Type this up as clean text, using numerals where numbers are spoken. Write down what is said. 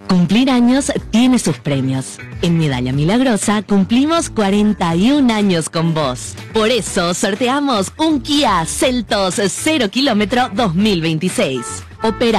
Cumplir años tiene sus premios. En Medalla Milagrosa cumplimos 41 años con vos. Por eso sorteamos un Kia Seltos 0 kilómetro 2026. Opera